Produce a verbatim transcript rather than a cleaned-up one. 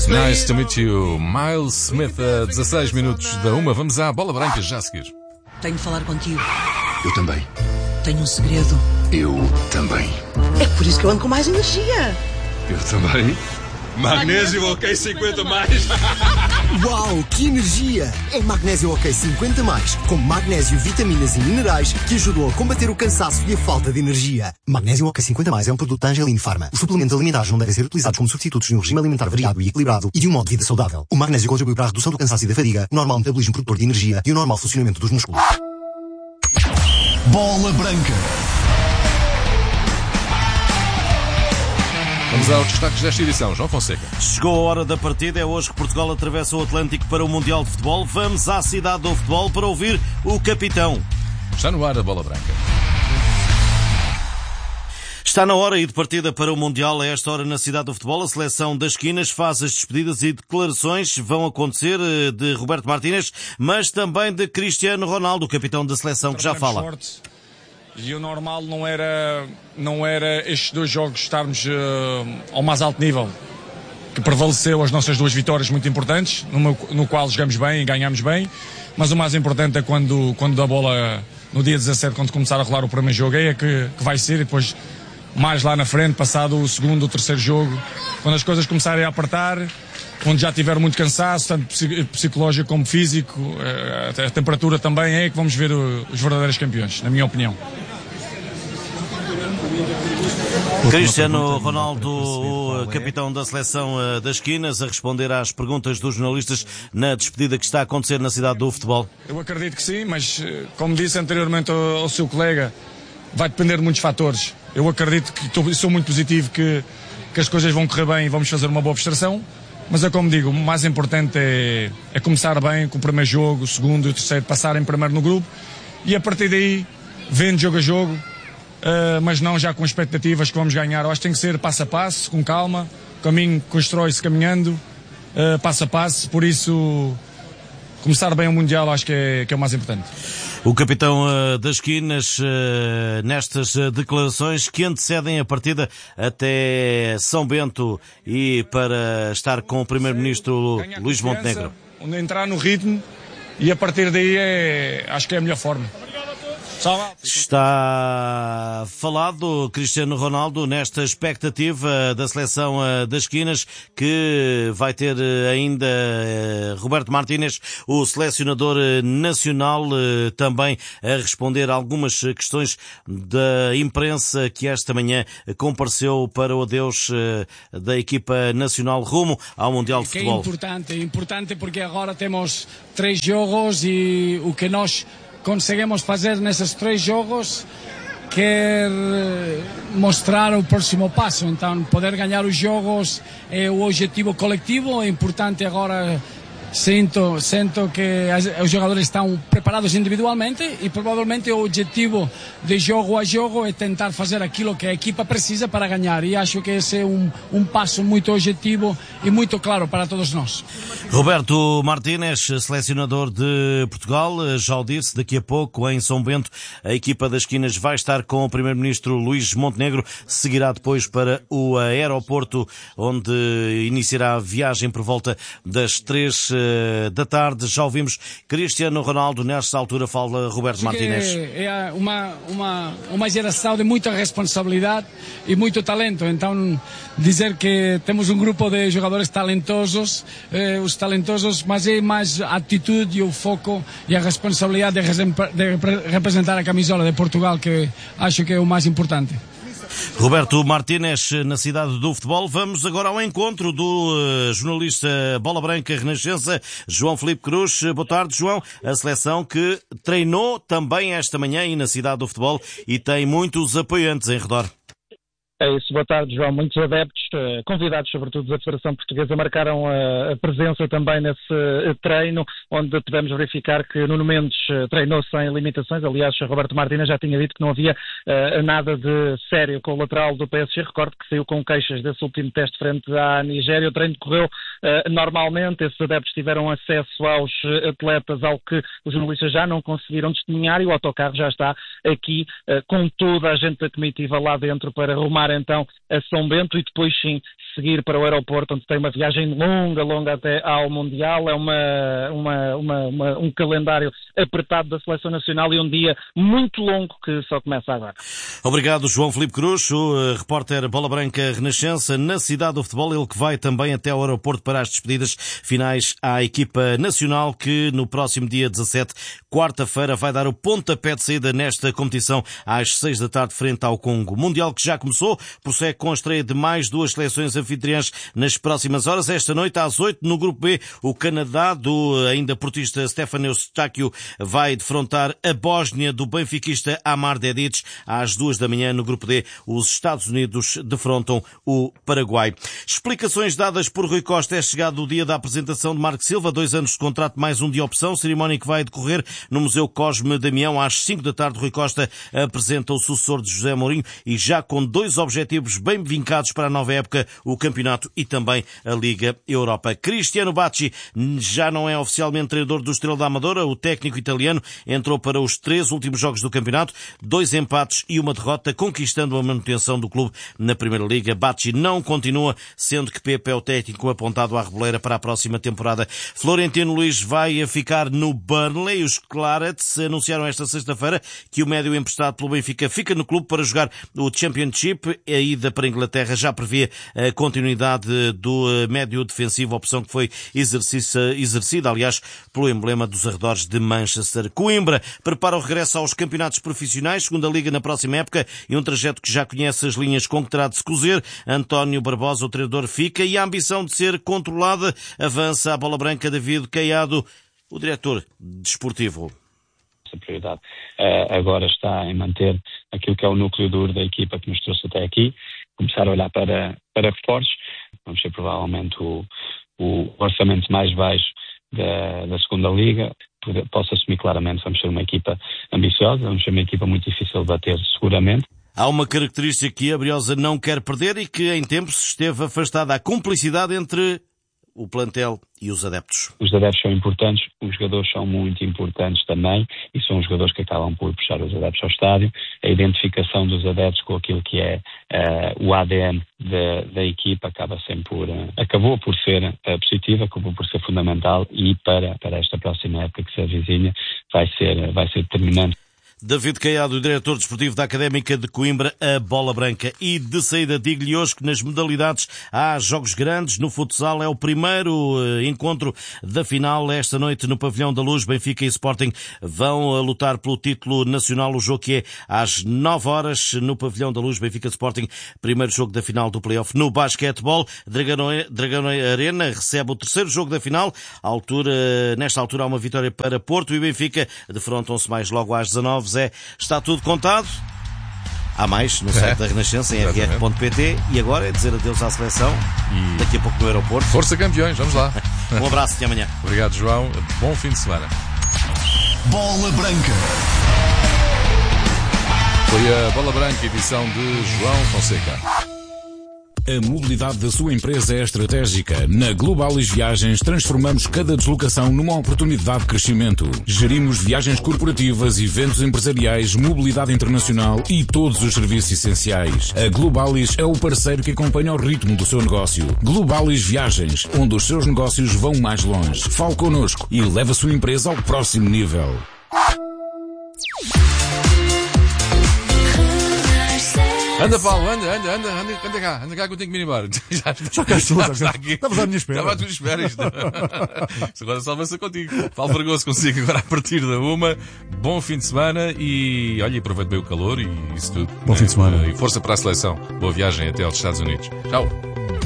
Nice to meet you. Miles Smith, a dezasseis minutos da uma. Vamos à bola branca já a seguir. Tenho de falar contigo. Eu também. Tenho um segredo. Eu também. É por isso que eu ando com mais energia. Eu também. Magnésio OK cinquenta mais. Uau, que energia! É Magnésio OK cinquenta mais, com magnésio, vitaminas e minerais que ajudam a combater o cansaço e a falta de energia. Magnésio OK cinquenta mais é um produto da Angelin Pharma. Os suplementos alimentares não devem ser utilizados como substitutos de um regime alimentar variado e equilibrado e de um modo de vida saudável. O magnésio contribui para a redução do cansaço e da fadiga, o normal metabolismo produtor de energia e o normal funcionamento dos músculos. Bola branca. Vamos aos destaques desta edição. João Fonseca. Chegou a hora da partida. É hoje que Portugal atravessa o Atlântico para o Mundial de Futebol. Vamos à cidade do futebol para ouvir o capitão. Está no ar a bola branca. Está na hora e de partida para o Mundial. A esta hora na cidade do futebol, a seleção das esquinas faz as despedidas e declarações. Vão acontecer de Roberto Martínez, mas também de Cristiano Ronaldo, o capitão da seleção, que já fala. E o normal não era, não era estes dois jogos estarmos uh, ao mais alto nível, que prevaleceu as nossas duas vitórias muito importantes, no, no qual jogamos bem e ganhamos bem, mas o mais importante é quando, quando da bola, no dia dezassete, quando começar a rolar o primeiro jogo, é que, que vai ser, e depois mais lá na frente, passado o segundo ou terceiro jogo, quando as coisas começarem a apertar, onde já tiver muito cansaço, tanto psicológico como físico, uh, a temperatura também, é que vamos ver o, os verdadeiros campeões, na minha opinião. Cristiano Ronaldo, o capitão da seleção das esquinas, a responder às perguntas dos jornalistas na despedida que está a acontecer na cidade do futebol. Eu acredito que sim, mas como disse anteriormente ao, ao seu colega, vai depender de muitos fatores. Eu acredito que tô, sou muito positivo que, que as coisas vão correr bem e vamos fazer uma boa prestação, mas é como digo, o mais importante é, é começar bem com o primeiro jogo, o segundo e o terceiro, passarem primeiro no grupo e a partir daí, vendo jogo a jogo, Uh, mas não já com expectativas que vamos ganhar. Eu acho que tem que ser passo a passo, com calma. O caminho constrói-se caminhando, uh, passo a passo. Por isso, começar bem o Mundial acho que é, que é o mais importante. O capitão uh, das esquinas, uh, nestas uh, declarações que antecedem a partida até São Bento e para estar com o primeiro-ministro Luís Montenegro. Onde entrar no ritmo e a partir daí é, acho que é a melhor forma. Está falado Cristiano Ronaldo nesta expectativa da seleção das esquinas, que vai ter ainda Roberto Martínez, o selecionador nacional, também a responder a algumas questões da imprensa que esta manhã compareceu para o adeus da equipa nacional rumo ao Mundial de Futebol. É importante, importante porque agora temos três jogos e o que nós conseguimos fazer nesses três jogos quer mostrar o próximo passo. Então, poder ganhar os jogos é o objetivo coletivo. É importante agora. Sinto, sinto que os jogadores estão preparados individualmente e provavelmente o objetivo de jogo a jogo é tentar fazer aquilo que a equipa precisa para ganhar, e acho que esse é um, um passo muito objetivo e muito claro para todos nós. Roberto Martínez, selecionador de Portugal, já o disse, daqui a pouco em São Bento a equipa das esquinas vai estar com o primeiro-ministro Luís Montenegro, seguirá depois para o aeroporto, onde iniciará a viagem por volta das três da tarde. Já ouvimos Cristiano Ronaldo, nesta altura fala Roberto Martínez. É uma, uma, uma geração de muita responsabilidade e muito talento, então dizer que temos um grupo de jogadores talentosos, eh, os talentosos, mas é mais a atitude e o foco e a responsabilidade de, de representar a camisola de Portugal, que acho que é o mais importante. Roberto Martínez na cidade do futebol. Vamos agora ao encontro do uh, jornalista Bola Branca Renascença, João Filipe Cruz. Boa tarde, João. A seleção que treinou também esta manhã e na cidade do futebol e tem muitos apoiantes em redor. É isso, boa tarde, João. Muitos adeptos, convidados sobretudo da Federação Portuguesa, marcaram a presença também nesse treino, onde tivemos verificar que Nuno Mendes treinou sem limitações. Aliás, Roberto Martínez já tinha dito que não havia uh, nada de sério com o lateral do P S G. Recordo que saiu com queixas desse último teste frente à Nigéria. O treino correu Uh, normalmente esses adeptos tiveram acesso aos atletas, ao que os jornalistas já não conseguiram testemunhar, e o autocarro já está aqui uh, com toda a gente da comitiva lá dentro para rumar então a São Bento e depois sim seguir para o aeroporto, onde tem uma viagem longa, longa até ao Mundial. É uma, uma, uma, uma, um calendário apertado da Seleção Nacional e um dia muito longo que só começa agora. Obrigado, João Filipe Cruz, o repórter Bola Branca Renascença na cidade do futebol, ele que vai também até ao aeroporto para as despedidas finais à equipa nacional, que no próximo dia dezassete, quarta-feira, vai dar o pontapé de saída nesta competição às seis da tarde frente ao Congo. Mundial que já começou, prossegue com a estreia de mais duas seleções anfitriãs nas próximas horas. Esta noite, às oito, no Grupo B, o Canadá, do ainda portista Stefan Eustáquio, vai defrontar a Bósnia do benfiquista Amar Dedić. Às duas da manhã, no Grupo D, os Estados Unidos defrontam o Paraguai. Explicações dadas por Rui Costa. É chegado o dia da apresentação de Marco Silva, dois anos de contrato, mais um de opção, cerimónia que vai decorrer no Museu Cosme Damião. Às cinco da tarde, Rui Costa apresenta o sucessor de José Mourinho, e já com dois objetivos bem vincados para a nova época, o campeonato e também a Liga Europa. Cristiano Bacci já não é oficialmente treinador do Estrela da Amadora. O técnico italiano entrou para os três últimos jogos do campeonato, dois empates e uma derrota, conquistando a manutenção do clube na Primeira Liga. Bacci não continua, sendo que Pepe é o técnico apontado à reboleira para a próxima temporada. Florentino Luís vai ficar no Burnley. Os Clarets anunciaram esta sexta-feira que o médio emprestado pelo Benfica fica no clube para jogar o Championship. A ida para a Inglaterra já prevê a continuidade do médio defensivo, opção que foi exercida, aliás, pelo emblema dos arredores de Manchester. Coimbra prepara o regresso aos campeonatos profissionais, segunda liga na próxima época, e um trajeto que já conhece as linhas com que terá de se cozer. António Barbosa, o treinador, fica, e a ambição de ser controlada avança a Bola Branca. David Caiado, o diretor desportivo. A prioridade uh, agora está em manter aquilo que é o núcleo duro da equipa que nos trouxe até aqui, começar a olhar para, para reforços. Vamos ser provavelmente o, o orçamento mais baixo da, da segunda liga. Posso assumir claramente, vamos ser uma equipa ambiciosa, vamos ser uma equipa muito difícil de bater seguramente. Há uma característica que a Briosa não quer perder e que em tempos esteve afastada: a cumplicidade entre o plantel e os adeptos. Os adeptos são importantes, os jogadores são muito importantes também, e são os jogadores que acabam por puxar os adeptos ao estádio. A identificação dos adeptos com aquilo que é uh, o A D N da, da equipa acaba sempre por, uh, acabou por ser uh, positiva, acabou por ser fundamental, e para, para esta próxima época que se avizinha vai ser, vai ser determinante. David Caiado, o diretor desportivo da Académica de Coimbra, a Bola Branca. E de saída, digo-lhe hoje que nas modalidades há jogos grandes. No futsal é o primeiro encontro da final esta noite no Pavilhão da Luz. Benfica e Sporting vão lutar pelo título nacional. O jogo que é às nove horas no Pavilhão da Luz. Benfica Sporting, primeiro jogo da final do play-off. No basquetebol, Dragão, Dragão Arena recebe o terceiro jogo da final. À altura, nesta altura há uma vitória para Porto e Benfica defrontam-se mais logo às dezanove. Zé, está tudo contado. Há mais no site é, da Renascença, em r r ponto p t. E agora é dizer adeus à seleção. E daqui a pouco no aeroporto. Força campeões, vamos lá. Um abraço, até amanhã. Obrigado, João. Bom fim de semana. Bola Branca. Foi a Bola Branca, edição de João Fonseca. A mobilidade da sua empresa é estratégica. Na Globalis Viagens transformamos cada deslocação numa oportunidade de crescimento. Gerimos viagens corporativas, eventos empresariais, mobilidade internacional e todos os serviços essenciais. A Globalis é o parceiro que acompanha o ritmo do seu negócio. Globalis Viagens, onde os seus negócios vão mais longe. Fale connosco e leve a sua empresa ao próximo nível. Anda, Paulo, anda, anda, anda, anda, anda cá, anda cá que eu tenho que me ir embora. Já, já cá estou, já, já aqui. Estamos à minha espera. Estava à tua espera isto. Isto agora salva-se contigo. Paulo Fragoso consigo agora a partir da uma. Bom fim de semana e, olha, aproveite bem o calor e isso tudo. Bom né? fim de semana. E força para a seleção. Boa viagem até aos Estados Unidos. Tchau.